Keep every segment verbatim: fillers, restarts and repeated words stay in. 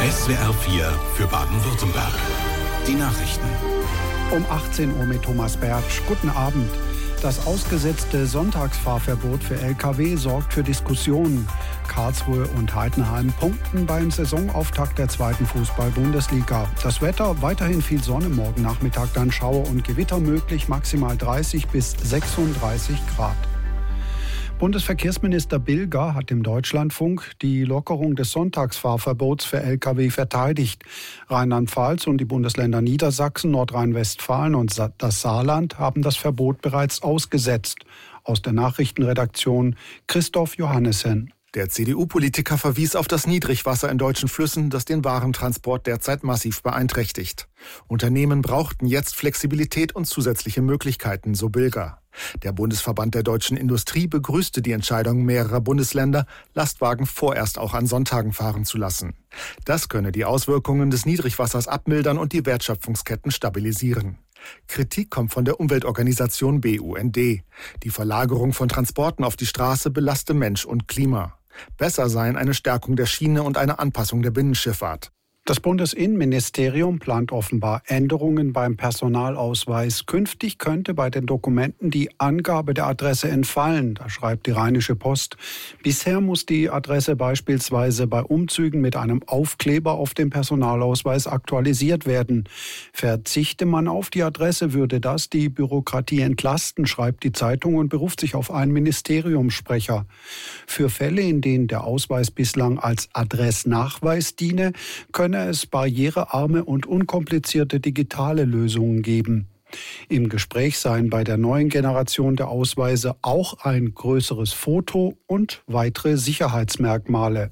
S W R vier für Baden-Württemberg. Die Nachrichten. Um achtzehn Uhr mit Thomas Bertsch. Guten Abend. Das ausgesetzte Sonntagsfahrverbot für L K W sorgt für Diskussionen. Karlsruhe und Heidenheim punkten beim Saisonauftakt der zweiten Fußball-Bundesliga. Das Wetter, weiterhin viel Sonne, morgen Nachmittag dann Schauer und Gewitter möglich, maximal dreißig bis sechsunddreißig Grad. Bundesverkehrsminister Bilger hat im Deutschlandfunk die Lockerung des Sonntagsfahrverbots für L K W verteidigt. Rheinland-Pfalz und die Bundesländer Niedersachsen, Nordrhein-Westfalen und das Saarland haben das Verbot bereits ausgesetzt. Aus der Nachrichtenredaktion Christoph Johannessen. Der C D U-Politiker verwies auf das Niedrigwasser in deutschen Flüssen, das den Warentransport derzeit massiv beeinträchtigt. Unternehmen brauchten jetzt Flexibilität und zusätzliche Möglichkeiten, so Bilger. Der Bundesverband der deutschen Industrie begrüßte die Entscheidung mehrerer Bundesländer, Lastwagen vorerst auch an Sonntagen fahren zu lassen. Das könne die Auswirkungen des Niedrigwassers abmildern und die Wertschöpfungsketten stabilisieren. Kritik kommt von der Umweltorganisation B U N D. Die Verlagerung von Transporten auf die Straße belaste Mensch und Klima. Besser seien eine Stärkung der Schiene und eine Anpassung der Binnenschifffahrt. Das Bundesinnenministerium plant offenbar Änderungen beim Personalausweis. Künftig könnte bei den Dokumenten die Angabe der Adresse entfallen, da schreibt die Rheinische Post. Bisher muss die Adresse beispielsweise bei Umzügen mit einem Aufkleber auf dem Personalausweis aktualisiert werden. Verzichte man auf die Adresse, würde das die Bürokratie entlasten, schreibt die Zeitung und beruft sich auf einen Ministeriumssprecher. Für Fälle, in denen der Ausweis bislang als Adressnachweis diene, können es barrierearme und unkomplizierte digitale Lösungen geben. Im Gespräch seien bei der neuen Generation der Ausweise auch ein größeres Foto und weitere Sicherheitsmerkmale.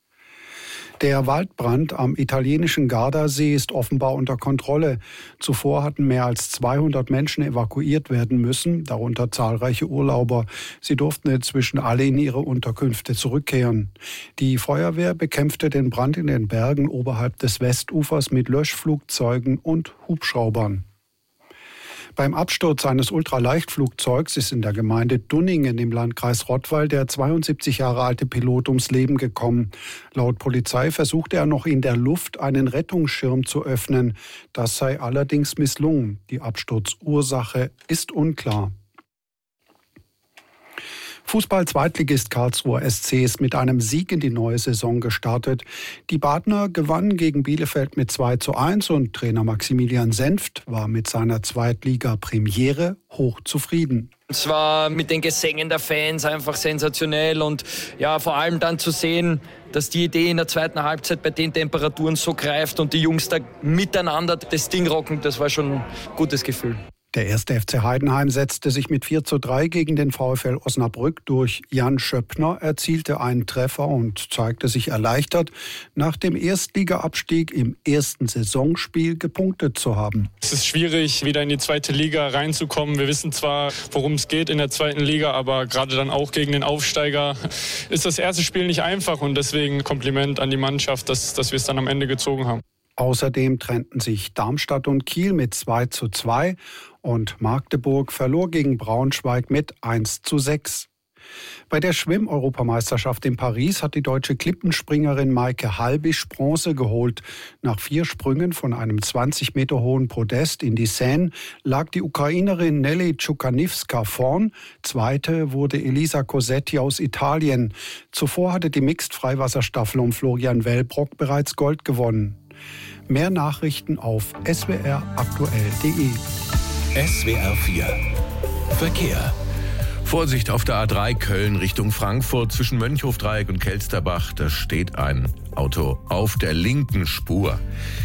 Der Waldbrand am italienischen Gardasee ist offenbar unter Kontrolle. Zuvor hatten mehr als zweihundert Menschen evakuiert werden müssen, darunter zahlreiche Urlauber. Sie durften inzwischen alle in ihre Unterkünfte zurückkehren. Die Feuerwehr bekämpfte den Brand in den Bergen oberhalb des Westufers mit Löschflugzeugen und Hubschraubern. Beim Absturz eines Ultraleichtflugzeugs ist in der Gemeinde Dunningen im Landkreis Rottweil der zweiundsiebzig Jahre alte Pilot ums Leben gekommen. Laut Polizei versuchte er noch in der Luft einen Rettungsschirm zu öffnen. Das sei allerdings misslungen. Die Absturzursache ist unklar. Fußball-Zweitligist Karlsruher S C ist mit einem Sieg in die neue Saison gestartet. Die Badener gewannen gegen Bielefeld mit zwei zu eins und Trainer Maximilian Senft war mit seiner Zweitliga-Premiere hochzufrieden. Es war mit den Gesängen der Fans einfach sensationell und ja, vor allem dann zu sehen, dass die Idee in der zweiten Halbzeit bei den Temperaturen so greift und die Jungs da miteinander das Ding rocken, das war schon ein gutes Gefühl. Der erste F C Heidenheim setzte sich mit vier zu drei gegen den VfL Osnabrück durch. Jan Schöppner erzielte einen Treffer und zeigte sich erleichtert, nach dem Erstliga-Abstieg im ersten Saisonspiel gepunktet zu haben. Es ist schwierig, wieder in die zweite Liga reinzukommen. Wir wissen zwar, worum es geht in der zweiten Liga, aber gerade dann auch gegen den Aufsteiger ist das erste Spiel nicht einfach und deswegen Kompliment an die Mannschaft, dass, dass wir es dann am Ende gezogen haben. Außerdem trennten sich Darmstadt und Kiel mit zwei zu zwei und Magdeburg verlor gegen Braunschweig mit eins zu sechs. Bei der Schwimm-Europameisterschaft in Paris hat die deutsche Klippenspringerin Maike Halbisch Bronze geholt. Nach vier Sprüngen von einem zwanzig Meter hohen Podest in die Seine lag die Ukrainerin Nelly Czukaniwska vorn. Zweite wurde Elisa Cosetti aus Italien. Zuvor hatte die Mixed-Freiwasserstaffel um Florian Wellbrock bereits Gold gewonnen. Mehr Nachrichten auf s w r aktuell punkt d e. S W R vier Verkehr. Vorsicht auf der A drei Köln Richtung Frankfurt zwischen Mönchhofdreieck und Kelsterbach. Da steht ein Auto auf der linken Spur.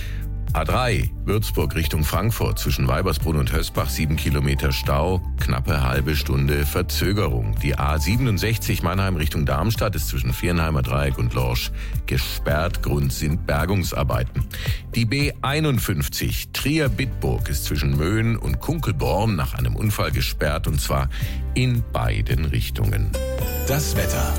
A drei Würzburg Richtung Frankfurt zwischen Weibersbrunn und Hösbach sieben Kilometer Stau, knappe halbe Stunde Verzögerung. Die A siebenundsechzig Mannheim Richtung Darmstadt ist zwischen Viernheimer Dreieck und Lorsch gesperrt. Grund sind Bergungsarbeiten. Die B einundfünfzig Trier-Bitburg ist zwischen Möhn und Kunkelborn nach einem Unfall gesperrt und zwar in beiden Richtungen. Das Wetter.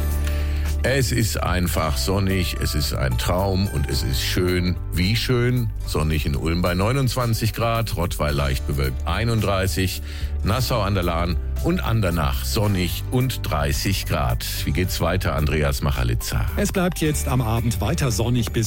Es ist einfach sonnig, es ist ein Traum und es ist schön. Wie schön? Sonnig in Ulm bei neunundzwanzig Grad, Rottweil leicht bewölkt einunddreißig, Nassau an der Lahn und Andernach sonnig und dreißig Grad. Wie geht's weiter, Andreas Machalitza? Es bleibt jetzt am Abend weiter sonnig bis